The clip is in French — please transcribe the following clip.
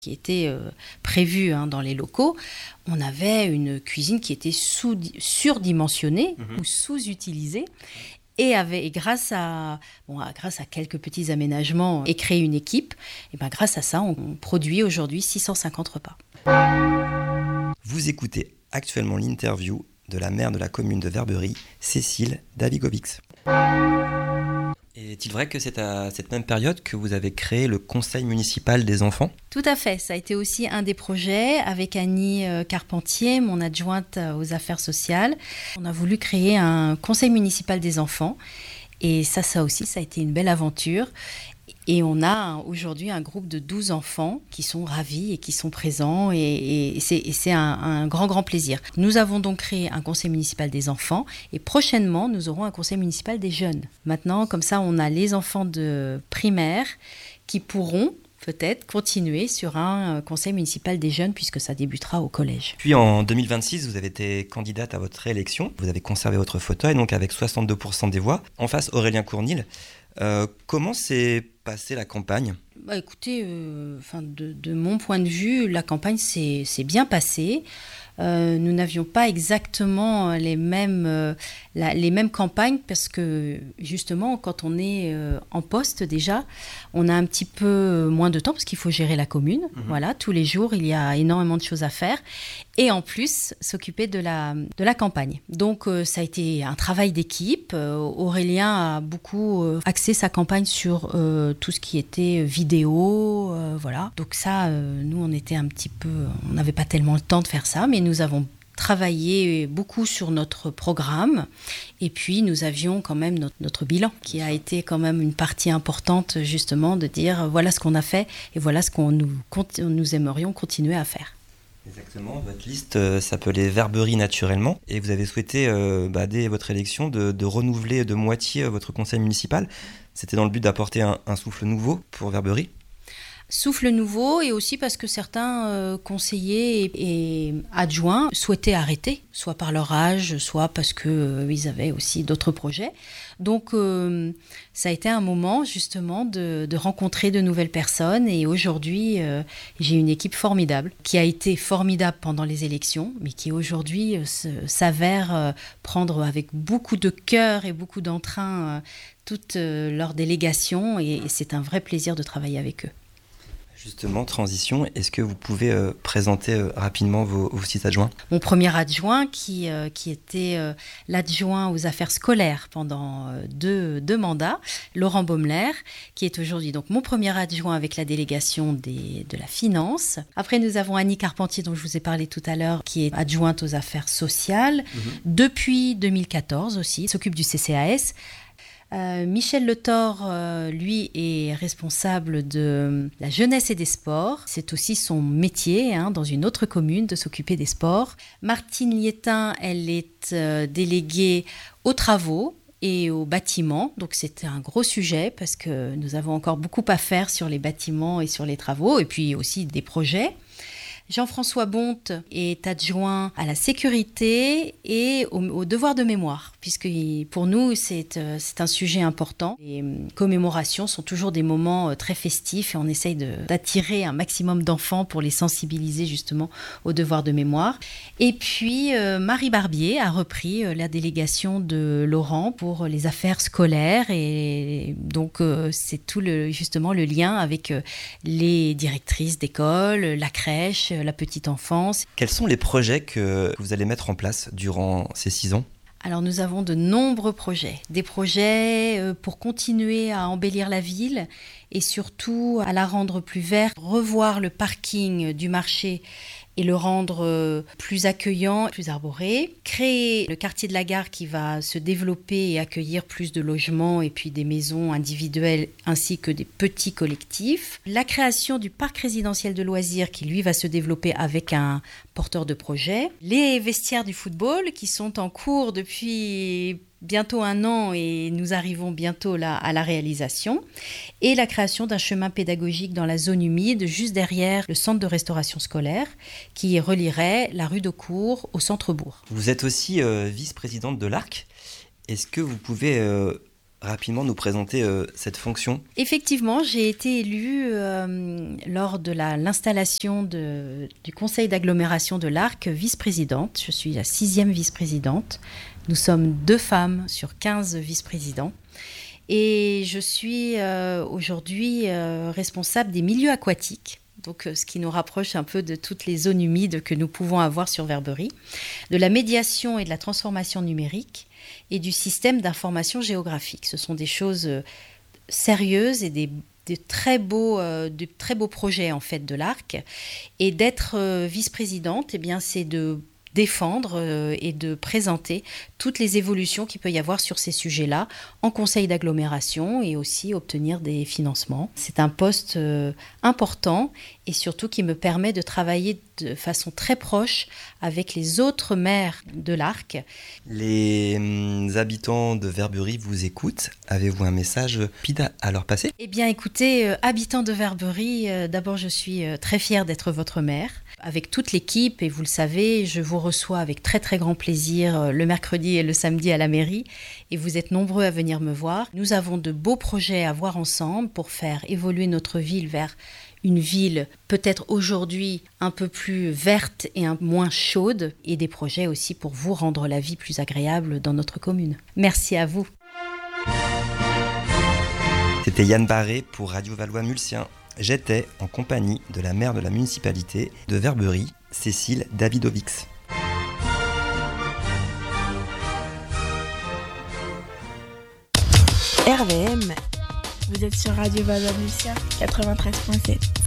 qui était prévu dans les locaux, on avait une cuisine qui était surdimensionnée ou sous-utilisée. Et grâce à quelques petits aménagements et créer une équipe, et grâce à ça, on produit aujourd'hui 650 repas. Vous écoutez actuellement l'interview de la maire de la commune de Verberie, Cécile Davigobix. Et est-il vrai que c'est à cette même période que vous avez créé le conseil municipal des enfants ? Tout à fait, ça a été aussi un des projets avec Annie Carpentier, mon adjointe aux affaires sociales. On a voulu créer un conseil municipal des enfants et ça aussi, ça a été une belle aventure. Et on a aujourd'hui un groupe de 12 enfants qui sont ravis et qui sont présents et c'est un grand plaisir. Nous avons donc créé un conseil municipal des enfants et prochainement nous aurons un conseil municipal des jeunes. Maintenant, comme ça, on a les enfants de primaire qui pourront peut-être continuer sur un conseil municipal des jeunes puisque ça débutera au collège. Puis en 2026, vous avez été candidate à votre réélection. Vous avez conservé votre fauteuil, donc avec 62% des voix. En face, Aurélien Cournil. Comment s'est passée la campagne ? Écoutez, de mon point de vue, la campagne s'est bien passée. Nous n'avions pas exactement les mêmes campagnes parce que justement, quand on est en poste déjà, on a un petit peu moins de temps parce qu'il faut gérer la commune. Voilà, tous les jours, il y a énormément de choses à faire. Et en plus, s'occuper de la campagne. Donc, ça a été un travail d'équipe. Aurélien a beaucoup axé sa campagne sur tout ce qui était vidéo. Voilà. Donc ça, nous, on n'avait pas tellement le temps de faire ça, mais nous avons travaillé beaucoup sur notre programme et puis nous avions quand même notre bilan qui a été quand même une partie importante justement de dire voilà ce qu'on a fait et voilà ce qu'on nous aimerions continuer à faire. Exactement, votre liste s'appelait Verberie naturellement et vous avez souhaité, dès votre élection, de renouveler de moitié votre conseil municipal. C'était dans le but d'apporter un souffle nouveau pour Verberie. Souffle nouveau et aussi parce que certains conseillers et adjoints souhaitaient arrêter, soit par leur âge, soit parce qu'ils avaient aussi d'autres projets. Donc ça a été un moment justement de rencontrer de nouvelles personnes et aujourd'hui j'ai une équipe formidable qui a été formidable pendant les élections mais qui aujourd'hui s'avère prendre avec beaucoup de cœur et beaucoup d'entrain toute leur délégation et c'est un vrai plaisir de travailler avec eux. Justement, transition, est-ce que vous pouvez présenter rapidement vos 6 adjoints ? Mon premier adjoint qui était l'adjoint aux affaires scolaires pendant deux mandats, Laurent Baumler, qui est aujourd'hui donc mon premier adjoint avec la délégation de la finance. Après, nous avons Annie Carpentier, dont je vous ai parlé tout à l'heure, qui est adjointe aux affaires sociales. Depuis 2014 aussi, s'occupe du CCAS. Michel Le Thor, lui, est responsable de la jeunesse et des sports. C'est aussi son métier dans une autre commune de s'occuper des sports. Martine Liétin, elle est déléguée aux travaux et aux bâtiments. Donc c'était un gros sujet parce que nous avons encore beaucoup à faire sur les bâtiments et sur les travaux et puis aussi des projets. Jean-François Bonte est adjoint à la sécurité et au devoir de mémoire, puisque pour nous, c'est un sujet important. Les commémorations sont toujours des moments très festifs et on essaye d'attirer un maximum d'enfants pour les sensibiliser justement au devoir de mémoire. Et puis, Marie Barbier a repris la délégation de Laurent pour les affaires scolaires et donc c'est tout justement le lien avec les directrices d'école, la crèche, la petite enfance. Quels sont les projets que vous allez mettre en place durant ces 6 ans ? Alors nous avons de nombreux projets. Des projets pour continuer à embellir la ville et surtout à la rendre plus verte, revoir le parking du marché et le rendre plus accueillant, plus arboré. Créer le quartier de la gare qui va se développer et accueillir plus de logements et puis des maisons individuelles ainsi que des petits collectifs. La création du parc résidentiel de loisirs qui lui va se développer avec un porteur de projet. Les vestiaires du football qui sont en cours depuis bientôt 1 an et nous arrivons bientôt là à la réalisation. Et la création d'un chemin pédagogique dans la zone humide, juste derrière le centre de restauration scolaire, qui relierait la rue d'Aucourt au centre-bourg. Vous êtes aussi vice-présidente de l'ARC. Est-ce que vous pouvez rapidement nous présenter cette fonction? Effectivement, j'ai été élue lors de l'installation du conseil d'agglomération de l'Arc, vice-présidente. Je suis la 6e vice-présidente. Nous sommes 2 femmes sur 15 vice-présidents. Et je suis aujourd'hui responsable des milieux aquatiques. Donc, ce qui nous rapproche un peu de toutes les zones humides que nous pouvons avoir sur Verberie, de la médiation et de la transformation numérique et du système d'information géographique. Ce sont des choses sérieuses et de très beaux projets en fait de l'Arc. Et d'être vice-présidente, eh bien, c'est de défendre et de présenter toutes les évolutions qu'il peut y avoir sur ces sujets-là en conseil d'agglomération et aussi obtenir des financements. C'est un poste important et surtout qui me permet de travailler de façon très proche avec les autres maires de l'Arc. Les habitants de Verberie vous écoutent. Avez-vous un message rapide à leur passer? Eh bien écoutez, habitants de Verberie, d'abord je suis très fière d'être votre maire. Avec toute l'équipe, et vous le savez, je vous reçois avec très très grand plaisir le mercredi et le samedi à la mairie et vous êtes nombreux à venir me voir. Nous avons de beaux projets à voir ensemble pour faire évoluer notre ville vers une ville peut-être aujourd'hui un peu plus verte et moins chaude et des projets aussi pour vous rendre la vie plus agréable dans notre commune. Merci à vous. C'était Yann Barré pour Radio Valois-Mulsien. J'étais en compagnie de la maire de la municipalité de Verberie, Cécile Davidovix. RVM, vous êtes sur Radio Valois-Mulsien 93.7.